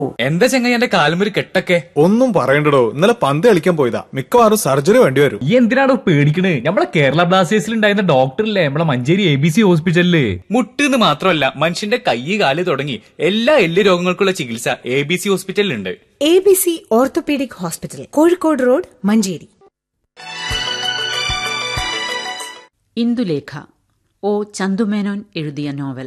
എന്താ ചെങ്ങായി എന്റെ കാലുമൊരു കെട്ടൊക്കെ? ഒന്നും പറയണ്ടടോ, ഇന്നലെ പന്ത് കളിക്കാൻ പോയതാ. മിക്കവാറും സർജറി വേണ്ടി വരും. ഈ എന്തിനാണോ പേടിക്കണേ? നമ്മളെ കേരള ബ്ലാസ്റ്റേഴ്സിൽ ഉണ്ടായിരുന്ന ഡോക്ടറില്ലേ നമ്മളെ മഞ്ചേരി ABC ഹോസ്പിറ്റലില്. മുട്ടെന്ന് മാത്രമല്ല, മനുഷ്യന്റെ കൈ കാല് തുടങ്ങി എല്ലാ എല്ല് രോഗങ്ങൾക്കുള്ള ചികിത്സ ABC ഹോസ്പിറ്റലിലുണ്ട്. ABC orthopaedic hospital, Kozhikode road, Manjeri. Indulekha O. Chandu Menon എഴുതിയ നോവൽ.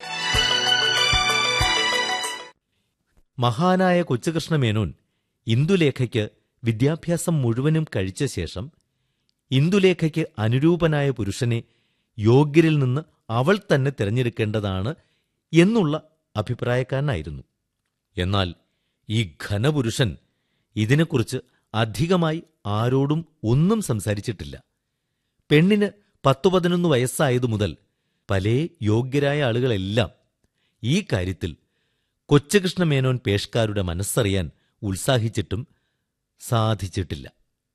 മഹാനായ കൊച്ചുകൃഷ്ണമേനോൻ ഇന്ദുലേഖയ്ക്ക് വിദ്യാഭ്യാസം മുഴുവനും കഴിച്ച ശേഷം ഇന്ദുലേഖയ്ക്ക് അനുരൂപനായ പുരുഷനെ യോഗ്യരിൽ നിന്ന് അവൾ തന്നെ തിരഞ്ഞെടുക്കേണ്ടതാണ് എന്നുള്ള അഭിപ്രായക്കാരനായിരുന്നു. എന്നാൽ ഈ ഘനപുരുഷൻ ഇതിനെക്കുറിച്ച് അധികമായി ആരോടും ഒന്നും സംസാരിച്ചിട്ടില്ല. പെണ്ണിന് 10-11 വയസ്സായതു മുതൽ പല യോഗ്യരായ ആളുകളെല്ലാം ഈ കാര്യത്തിൽ കൊച്ചുകൃഷ്ണമേനോൻ പേഷ്കാരുടെ മനസ്സറിയാൻ ഉത്സാഹിച്ചിട്ടും സാധിച്ചിട്ടില്ല.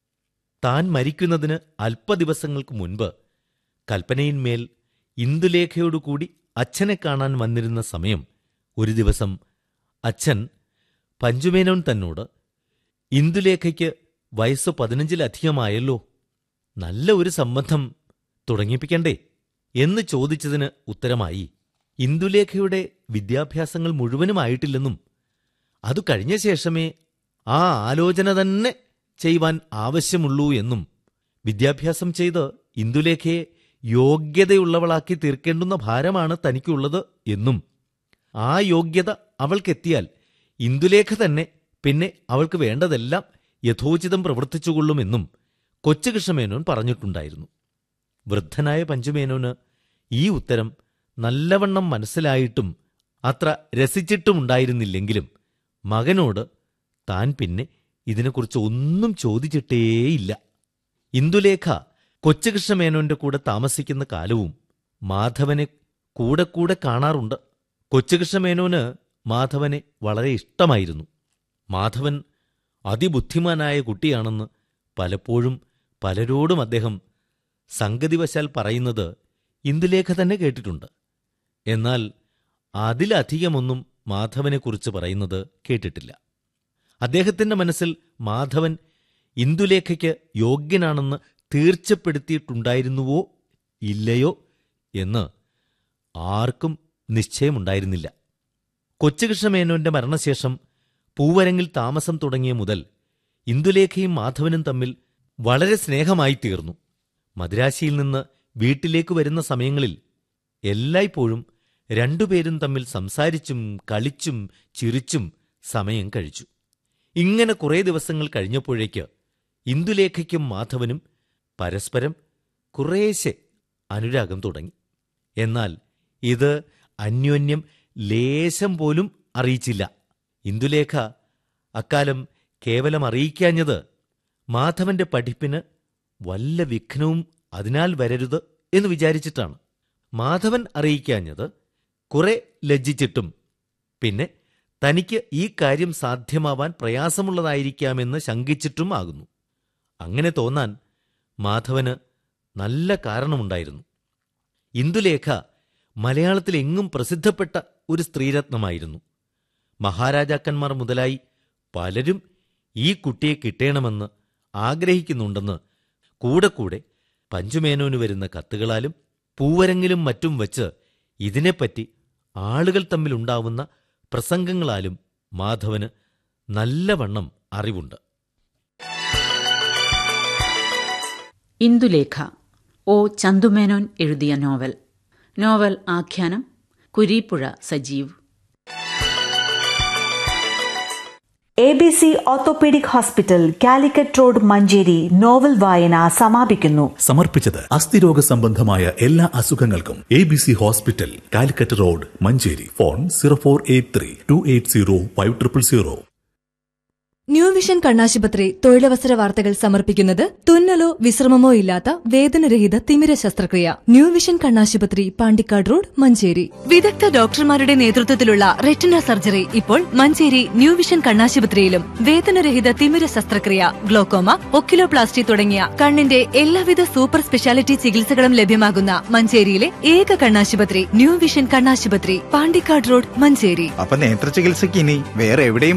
താൻ മരിക്കുന്നതിന് അല്പദിവസങ്ങൾക്ക് മുൻപ് കൽപ്പനയിന്മേൽ ഇന്ദുലേഖയോടുകൂടി അച്ഛനെ കാണാൻ വന്നിരുന്ന സമയം ഒരു ദിവസം അച്ഛൻ പഞ്ചുമേനോൻ തന്നോട് ഇന്ദുലേഖയ്ക്ക് വയസ്സ് 15-ലധികമായല്ലോ, നല്ല ഒരു സംബന്ധം തുടങ്ങിപ്പിക്കണ്ടേ എന്ന് ചോദിച്ചതിന് ഉത്തരമായി ഇന്ദുലേഖയുടെ വിദ്യാഭ്യാസങ്ങൾ മുഴുവനുമായിട്ടില്ലെന്നും അതു കഴിഞ്ഞ ശേഷമേ ആ ആലോചന തന്നെ ചെയ്യുവാൻ ആവശ്യമുള്ളൂ എന്നും വിദ്യാഭ്യാസം ചെയ്ത് ഇന്ദുലേഖയെ യോഗ്യതയുള്ളവളാക്കി തീർക്കേണ്ടുന്ന ഭാരമാണ് തനിക്കുള്ളത് എന്നും ആ യോഗ്യത അവൾക്കെത്തിയാൽ ഇന്ദുലേഖ തന്നെ പിന്നെ അവൾക്ക് വേണ്ടതെല്ലാം യഥോചിതം പ്രവർത്തിച്ചുകൊള്ളുമെന്നും കൊച്ചുകൃഷ്ണമേനോൻ പറഞ്ഞിട്ടുണ്ടായിരുന്നു. വൃദ്ധനായ പഞ്ചുമേനോന് ഈ ഉത്തരം നല്ലവണ്ണം മനസ്സിലായിട്ടും അത്ര രസിച്ചിട്ടുമുണ്ടായിരുന്നില്ലെങ്കിലും മകനോട് താൻ പിന്നെ ഇതിനെക്കുറിച്ച് ഒന്നും ചോദിച്ചിട്ടേയില്ല. ഇന്ദുലേഖ കൊച്ചുകൃഷ്ണമേനോന്റെ കൂടെ താമസിക്കുന്ന കാലവും മാധവനെ കൂടെ കൂടെ കാണാറുണ്ട്. കൊച്ചുകൃഷ്ണമേനോന് മാധവനെ വളരെ ഇഷ്ടമായിരുന്നു. മാധവൻ അതിബുദ്ധിമാനായ കുട്ടിയാണെന്ന് പലപ്പോഴും പലരോടും അദ്ദേഹം സംഗതിവശാൽ പറയുന്നത് ഇന്ദുലേഖ തന്നെ കേട്ടിട്ടുണ്ട്. എന്നാൽ അതിലധികമൊന്നും മാധവനെക്കുറിച്ച് പറയുന്നത് കേട്ടിട്ടില്ല. അദ്ദേഹത്തിന്റെ മനസ്സിൽ മാധവൻ ഇന്ദുലേഖയ്ക്ക് യോഗ്യനാണെന്ന് തീർച്ചപ്പെടുത്തിയിട്ടുണ്ടായിരുന്നുവോ ഇല്ലയോ എന്ന് ആർക്കും നിശ്ചയമുണ്ടായിരുന്നില്ല. കൊച്ചുകൃഷ്ണമേനോന്റെ മരണശേഷം പൂവരങ്ങിൽ താമസം തുടങ്ങിയ മുതൽ ഇന്ദുലേഖയും മാധവനും തമ്മിൽ വളരെ സ്നേഹമായി തീർന്നു. മദ്രാശിയിൽ നിന്ന് വീട്ടിലേക്ക് വരുന്ന സമയങ്ങളിൽ എല്ലായ്പ്പോഴും രണ്ടുപേരും തമ്മിൽ സംസാരിച്ചും കളിച്ചും ചിരിച്ചും സമയം കഴിച്ചു. ഇങ്ങനെ കുറേ ദിവസങ്ങൾ കഴിഞ്ഞപ്പോഴേക്ക് ഇന്ദുലേഖയ്ക്കും മാധവനും പരസ്പരം കുറേശ്ശെ അനുരാഗം തുടങ്ങി. എന്നാൽ ഇത് അന്യോന്യം ലേശം പോലും അറിയിച്ചില്ല. ഇന്ദുലേഖ അക്കാലം കേവലം അറിയിക്കാഞ്ഞത് മാധവന്റെ പഠിപ്പിന് വല്ല വിഘ്നവും അതിനാൽ വരരുത് എന്ന് വിചാരിച്ചിട്ടാണ്. മാധവൻ അറിയിക്കാഞ്ഞത് കുറെ ലജ്ജിച്ചിട്ടും പിന്നെ തനിക്ക് ഈ കാര്യം സാധ്യമാവാൻ പ്രയാസമുള്ളതായിരിക്കാമെന്ന് ശങ്കിച്ചിട്ടും ആകുന്നു. അങ്ങനെ തോന്നാൻ മാധവന് നല്ല കാരണമുണ്ടായിരുന്നു. ഇന്ദുലേഖ മലയാളത്തിലെങ്ങും പ്രസിദ്ധപ്പെട്ട ഒരു സ്ത്രീരത്നമായിരുന്നു. മഹാരാജാക്കന്മാർ മുതലായി പലരും ഈ കുട്ടിയെ കിട്ടേണമെന്ന് ആഗ്രഹിക്കുന്നുണ്ടെന്ന് കൂടെ കൂടെ പഞ്ചുമേനോന് വരുന്ന കത്തുകളാലും പൂവരങ്ങിലും മറ്റും വച്ച് ഇതിനെപ്പറ്റി ആളുകൾ തമ്മിലുണ്ടാവുന്ന പ്രസംഗങ്ങളാലും മാധവന് നല്ലവണ്ണം അറിവുണ്ട്. ഇന്ദുലേഖ O. ചന്തുമേനോൻ എഴുതിയ നോവൽ. നോവൽ ആഖ്യാനം Kureepuzha Sajeev. ABC orthopaedic hospital, Calicut road, Manjeri. Novel വായന സമാപിക്കുന്നു. സമർപ്പിച്ചത് അസ്ഥിരോഗ സംബന്ധമായ എല്ലാ അസുഖങ്ങൾക്കും ABC hospital, Calicut road, Manjeri. Phone 0483 280 5000. New vision കണ്ണാശുപത്രി തൊഴിലവസര വാർത്തകൾ സമർപ്പിക്കുന്നത് തുന്നലോ വിശ്രമമോ ഇല്ലാത്ത വേദനരഹിത തിമിര ശസ്ത്രക്രിയ. ന്യൂ വിഷൻ കണ്ണാശുപത്രി, പാണ്ടിക്കാട് റോഡ്, മഞ്ചേരി. വിദഗ്ധ ഡോക്ടർമാരുടെ നേതൃത്വത്തിലുള്ള റെറ്റിന സർജറി ഇപ്പോൾ മഞ്ചേരി ന്യൂ വിഷൻ കണ്ണാശുപത്രിയിലും. വേദനരഹിത തിമിര ശസ്ത്രക്രിയ, ഗ്ലോക്കോമ, ഒക്കിലോപ്ലാസ്റ്റി തുടങ്ങിയ കണ്ണിന്റെ എല്ലാവിധ സൂപ്പർ സ്പെഷ്യാലിറ്റി ചികിത്സകളും ലഭ്യമാകുന്ന മഞ്ചേരിയിലെ ഏക കണ്ണാശുപത്രി ന്യൂ വിഷൻ കണ്ണാശുപത്രി, പാണ്ടിക്കാട് റോഡ്, മഞ്ചേരി. അപ്പൊ നേത്ര ചികിത്സയ്ക്ക് ഇനി വേറെ എവിടെയും